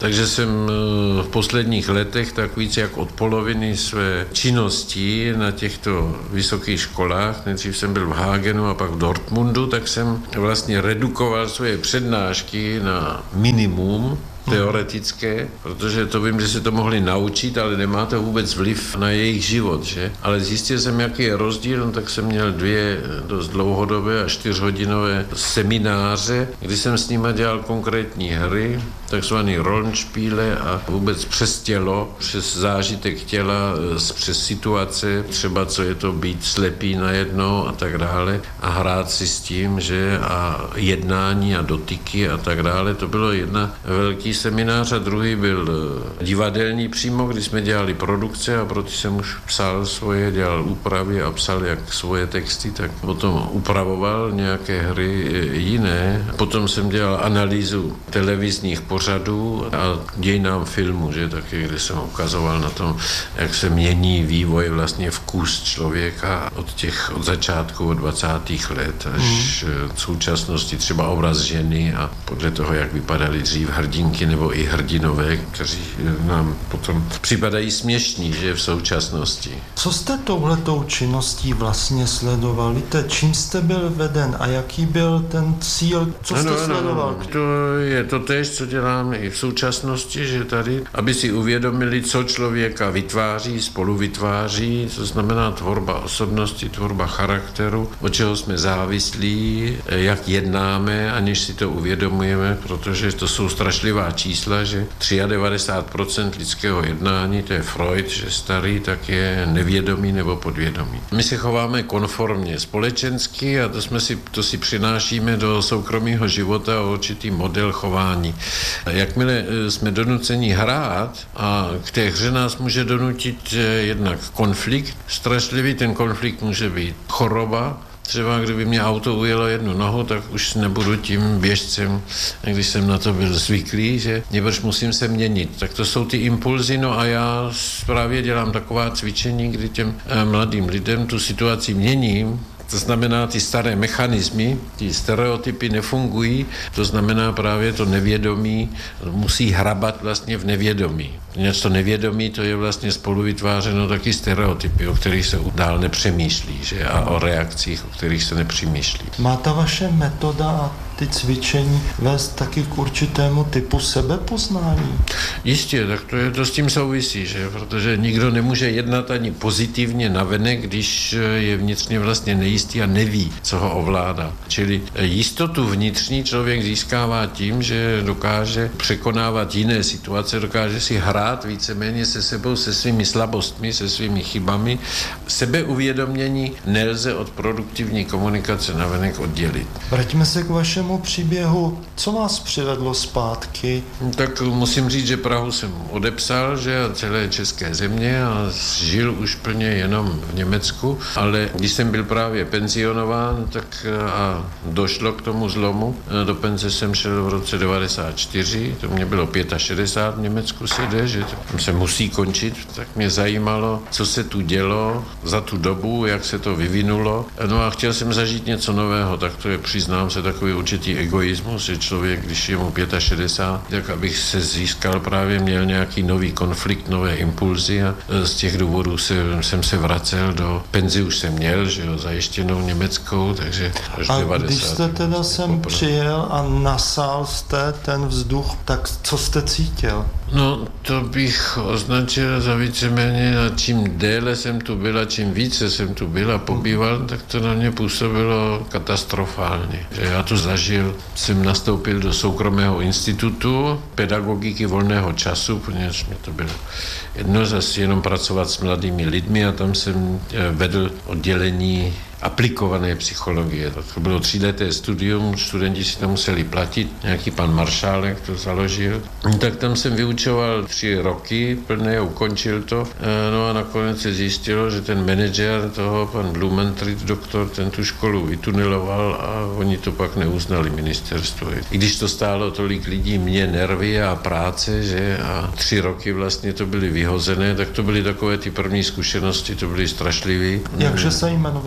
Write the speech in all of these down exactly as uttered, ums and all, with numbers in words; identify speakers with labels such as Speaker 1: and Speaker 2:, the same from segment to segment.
Speaker 1: takže jsem v posledních letech tak víc jak od poloviny své činnosti na těchto vysokých školách, nejdřív jsem byl v Hagenu a pak v Dortmundu, tak jsem vlastně redukoval svoje přednášky na minimum teoretické, protože to vím, že se to mohli naučit, ale nemá to vůbec vliv na jejich život, že? Ale zjistil jsem, jaký je rozdíl, no, tak jsem měl dvě dost dlouhodobé a čtyřhodinové semináře, kdy jsem s nimi dělal konkrétní hry, takzvaný Rollenspiele a vůbec přes tělo, přes zážitek těla, přes situace, třeba co je to být slepý najednou a tak dále a hrát si s tím, že a jednání a dotyky a tak dále. To bylo jedna velký seminář a druhý byl divadelní přímo, kdy jsme dělali produkce a proto jsem už psal svoje, dělal úpravy a psal jak svoje texty, tak potom upravoval nějaké hry jiné. Potom jsem dělal analýzu televizních pořadů a dějinám filmu, že taky, kde jsem ukazoval na tom, jak se mění vývoj vlastně vkus člověka od těch, od začátku, od dvacátých let až mm. v současnosti třeba obraz ženy a podle toho, jak vypadaly dřív hrdinky nebo i hrdinové, kteří nám potom připadají směšní, že v současnosti.
Speaker 2: Co jste touhletou činností vlastně sledoval? Víte, čím jste byl veden a jaký byl ten cíl? Co jste ano, sledoval?
Speaker 1: Ano, to je to též, co děláme i v současnosti, že tady, aby si uvědomili, co člověka vytváří, spolu vytváří, to znamená tvorba osobnosti, tvorba charakteru, od čeho jsme závislí, jak jednáme, aniž si to uvědomujeme, protože to jsou strašlivá čísla, že devadesát tři procent lidského jednání, to je Freud, že starý, tak je nevědomý nebo podvědomý. My se chováme konformně společensky a to, jsme si, to si přinášíme do soukromého života určitý model chování. Jakmile jsme donuceni hrát a k té hře nás může donutit jednak konflikt, strašlivý ten konflikt může být choroba. Třeba kdyby mě auto ujelo jednu nohu, tak už nebudu tím běžcem, když jsem na to byl zvyklý, že nebož musím se měnit. Tak to jsou ty impulzy, no a já právě dělám taková cvičení, kdy těm mladým lidem tu situaci měním. To znamená, ty staré mechanismy, ty stereotypy nefungují, to znamená právě to nevědomí musí hrabat vlastně v nevědomí. Něco nevědomí, to je vlastně spolu vytvářeno taky stereotypy, o kterých se dál nepřemýšlí, že? A o reakcích, o kterých se nepřemýšlí.
Speaker 2: Má ta vaše metoda a ty cvičení vést taky k určitému typu sebepoznání?
Speaker 1: Jistě, tak to, je, to s tím souvisí, že? Protože nikdo nemůže jednat ani pozitivně navenek, když je vnitřně vlastně nejistý a neví, co ho ovládá. Čili jistotu vnitřní člověk získává tím, že dokáže překonávat jiné situace, dokáže si hrát víceméně se sebou, se svými slabostmi, se svými chybami. Sebeuvědomění nelze od produktivní komunikace navenek oddělit.
Speaker 2: Vraťme se k vašemu příběhu. Co vás přivedlo zpátky?
Speaker 1: Tak musím říct, že Prahu jsem odepsal, že a celé české země a žil už plně jenom v Německu, ale když jsem byl právě penzionován, tak a došlo k tomu zlomu. Do penze jsem šel v roce devadesát čtyři, to mě bylo šedesát pět v Německu se jde, že to se musí končit, tak mě zajímalo, co se tu dělo za tu dobu, jak se to vyvinulo. No a chtěl jsem zažít něco nového, tak to je, přiznám se, takový určitý egoismus, že člověk, když je mu šedesát pět, tak abych se získal, právě měl nějaký nový konflikt, nové impulzy a z těch důvodů se, jsem se vracel do penzi, už jsem měl, že jo, zajištěnou německou, takže až
Speaker 2: a
Speaker 1: devadesát.
Speaker 2: Když jste teda sem přijel a nasál jste ten vzduch, tak co jste cítil?
Speaker 1: No, to bych označil za víceméně, a čím déle jsem tu byl a čím více jsem tu byl a pobýval, tak to na mě působilo katastrofálně. Že já tu zažil, jsem nastoupil do soukromého institutu pedagogiky volného času, protože mi to bylo jedno zase jenom pracovat s mladými lidmi a tam jsem vedl oddělení aplikované psychologie. To bylo tříleté studium, studenti si to museli platit, nějaký pan Maršálek to založil. Tak tam jsem vyučoval tři roky, plné, ukončil to. No a nakonec se zjistilo, že ten manažer toho, pan Blumentritt, doktor, ten tu školu vytuneloval a oni to pak neuznali ministerstvo. I když to stálo tolik lidí, mě nervy a práce, že a tři roky vlastně to byly vyhozené, tak to byly takové ty první zkušenosti, to byly strašlivé.
Speaker 2: Jakže se jmenoval přesně?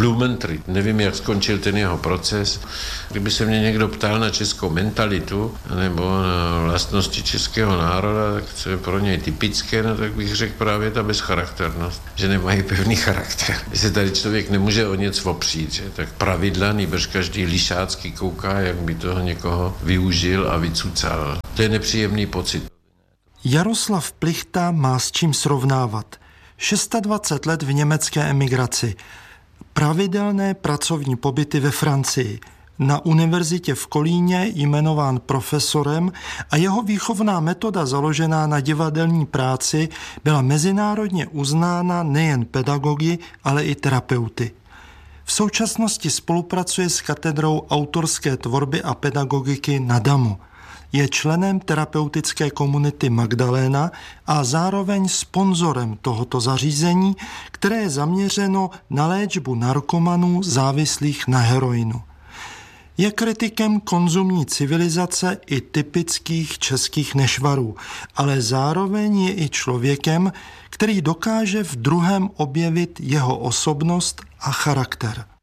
Speaker 1: Blumentritt. Nevím, jak skončil ten jeho proces. Kdyby se mě někdo ptal na českou mentalitu nebo na vlastnosti českého národa, tak co je pro něj typické, no, tak bych řekl právě ta bezcharakternost, že nemají pevný charakter. Že se tady člověk nemůže o něco opřít, že? Tak pravidla, nýbrž každý lišácky kouká, jak by toho někoho využil a vycucal. To je nepříjemný pocit.
Speaker 2: Jaroslav Plichta má s čím srovnávat. dvacet šest let v německé emigraci, pravidelné pracovní pobyty ve Francii, na univerzitě v Kolíně jmenován profesorem a jeho výchovná metoda založená na divadelní práci byla mezinárodně uznána nejen pedagogy, ale i terapeuty. V současnosti spolupracuje s katedrou autorské tvorby a pedagogiky na Damu. Je členem terapeutické komunity Magdaléna a zároveň sponzorem tohoto zařízení, které je zaměřeno na léčbu narkomanů závislých na heroinu. Je kritikem konzumní civilizace i typických českých nešvarů, ale zároveň je i člověkem, který dokáže v druhém objevit jeho osobnost a charakter.